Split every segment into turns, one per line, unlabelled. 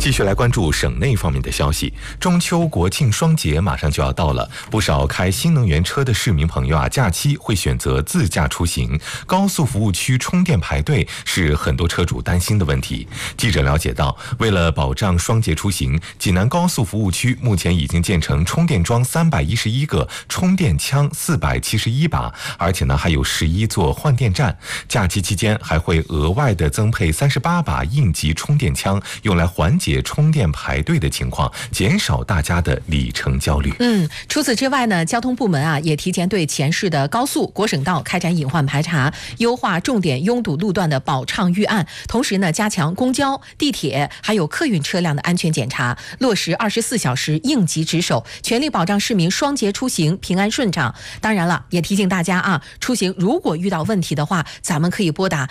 继续来关注省内方面的消息。中秋国庆双节马上就要到了，不少开新能源车的市民朋友假期会选择自驾出行，高速服务区充电排队是很多车主担心的问题。记者了解到，为了保障双节出行，济南高速服务区目前已经建成充电桩311个，充电枪471把，而且还有11座换电站。假期期间还会额外的增配38把应急充电枪，用来缓解充电排队的情况，减少大家的里程焦虑。
除此之外呢，交通部门也提前对前市的高速、国省道开展隐患排查，优化重点拥堵路段的保畅预案，同时呢，加强公交、地铁还有客运车辆的安全检查，落实24小时应急值守，全力保障市民双节出行平安顺畅。当然了，也提醒大家出行如果遇到问题的话，咱们可以拨打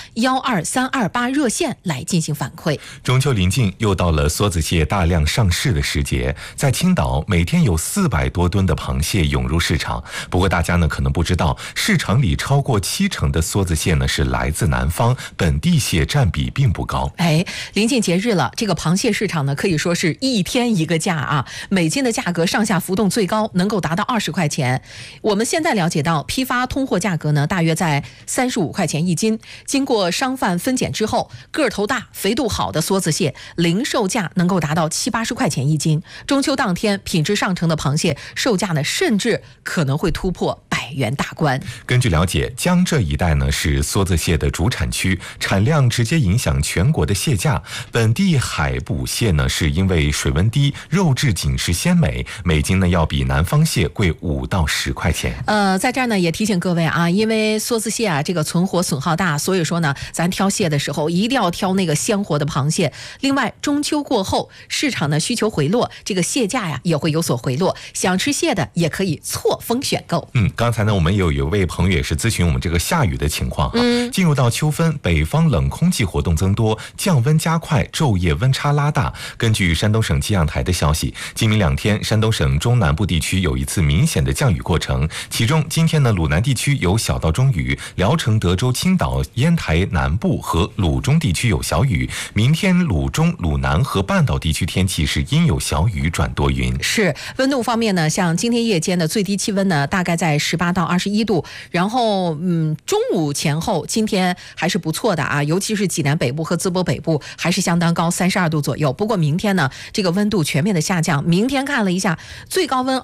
12328热线来进行反馈。
中秋临近，又到了梭子蟹大量上市的时节，在青岛每天有400多吨的螃蟹涌入市场。不过大家可能不知道，市场里超过70%的梭子蟹是来自南方，本地蟹占比并不高。
临近节日了，这个螃蟹市场可以说是一天一个价每斤的价格上下浮动最高能够达到20块钱。我们现在了解到，批发通货价格大约在35块钱一斤，经过商贩分拣之后，个头大、肥度好的梭子蟹零售价能够达到70-80块钱一斤。中秋当天，品质上乘的螃蟹售价甚至可能会突破100元大关。
根据了解，江浙一带是梭子蟹的主产区，产量直接影响全国的蟹价。本地海捕蟹是因为水温低，肉质紧实鲜美，每斤要比南方蟹贵5到10块钱。
在这儿也提醒各位因为梭子蟹这个存活损耗大，所以说咱挑蟹的时候一定要挑那个鲜活的螃蟹。另外，中秋过后，市场需求回落，这个蟹价也会有所回落，想吃蟹的也可以错峰选购。
刚才我们有一位朋友也是咨询我们这个下雨的情况进入到秋分，北方冷空气活动增多，降温加快，昼夜温差拉大。根据山东省气象台的消息，今明2天，山东省中南部地区有一次明显的降雨过程，其中今天鲁南地区有小到中雨，聊城、德州、青岛、烟台南部和鲁中地区有小雨。明天鲁中、鲁南和半岛地区天气是阴有小雨转多云。
是温度方面像今天夜间的最低气温大概在18到21度，然后中午前后今天还是不错的尤其是济南北部和淄博北部还是相当高，32度左右。不过明天这个温度全面的下降，明天看了一下，最高温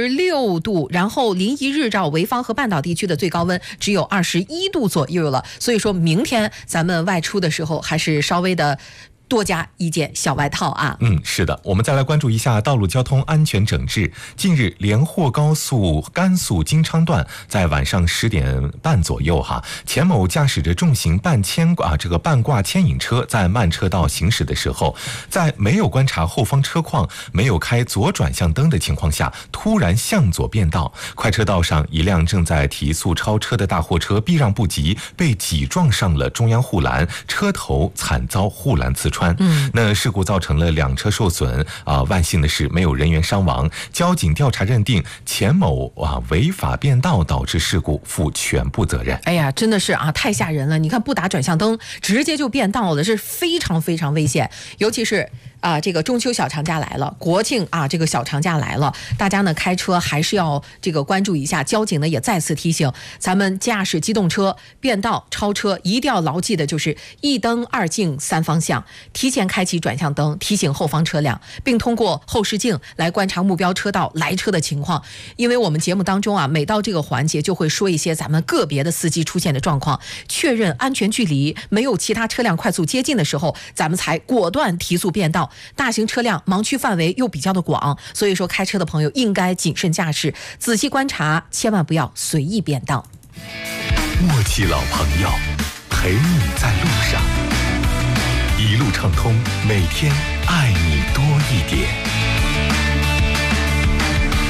26度，然后临沂、日照、潍坊和半岛地区的最高温只有21度左右了。所以说明天咱们外出的时候还是稍微的多加一件小外套
是的。我们再来关注一下道路交通安全整治。近日，连霍高速甘肃金昌段在晚上10点半左右钱某驾驶着重型半挂牵引车在慢车道行驶的时候，在没有观察后方车况、没有开左转向灯的情况下，突然向左变道。快车道上一辆正在提速超车的大货车避让不及，被挤撞上了中央护栏，车头惨遭护栏刺穿。那事故造成了2车受损万幸的是没有人员伤亡。交警调查认定钱某违法变道导致事故，负全部责任。
哎呀，真的是太吓人了！你看，不打转向灯直接就变道了，是非常非常危险。尤其是这个中秋小长假来了，国庆这个小长假来了，大家开车还是要这个关注一下。交警也再次提醒咱们驾驶机动车变道超车一定要牢记的就是1灯2镜3方向，提前开启转向灯，提醒后方车辆，并通过后视镜来观察目标车道来车的情况。因为我们节目当中每到这个环节就会说一些咱们个别的司机出现的状况，确认安全距离，没有其他车辆快速接近的时候，咱们才果断提速变道。大型车辆盲区范围又比较的广，所以说开车的朋友应该谨慎驾驶，仔细观察，千万不要随意变道。
默契老朋友，陪你在路上，一路畅通，每天爱你多一点。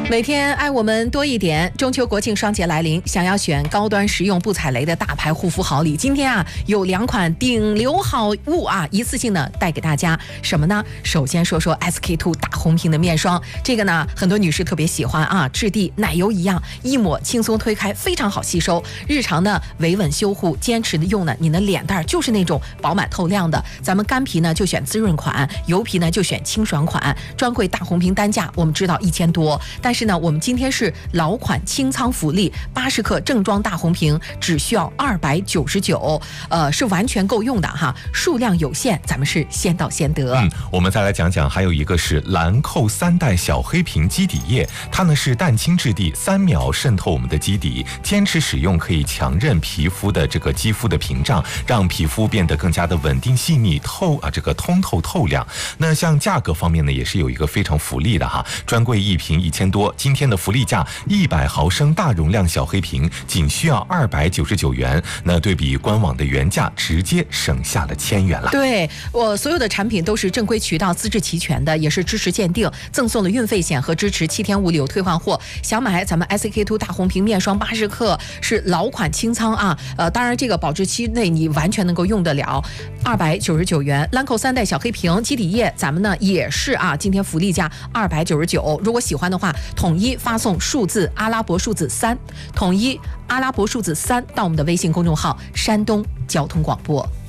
每天爱我们多一点，中秋国庆双节来临，想要选高端实用不踩雷的大牌护肤好礼，今天有2款顶流好物一次性的带给大家。什么呢？首先说说 SK-II 大红瓶的面霜，这个呢很多女士特别喜欢质地奶油一样，一抹轻松推开，非常好吸收，日常的维稳修护，坚持的用呢，你的脸蛋就是那种饱满透亮的。咱们干皮呢就选滋润款，油皮呢就选清爽款。专柜大红瓶单价我们知道1000多，但是呢，我们今天是老款清仓福利，80克正装大红瓶只需要299，是完全够用的哈，数量有限，咱们是先到先得。
我们再来讲讲，还有一个是兰蔻3代小黑瓶基底液，它呢是蛋清质地，3秒渗透我们的基底，坚持使用可以强韧皮肤的这个肌肤的屏障，让皮肤变得更加的稳定细腻通透透亮。那像价格方面呢，也是有一个非常福利的哈，专柜1瓶1000多，今天的福利价100毫升大容量小黑瓶仅需要299元，那对比官网的原价直接省下了1000元了。
对，我所有的产品都是正规渠道，资质齐全的，也是支持鉴定，赠送了运费险和支持7天无理由退换货。想买咱们 SK-II 大红瓶面霜80克是老款清仓当然这个保质期内你完全能够用得了，299元。兰蔻3代小黑瓶基底液，咱们呢也是今天福利价299。如果喜欢的话，统一发送数字阿拉伯数字3，统一阿拉伯数字3到我们的微信公众号山东交通广播。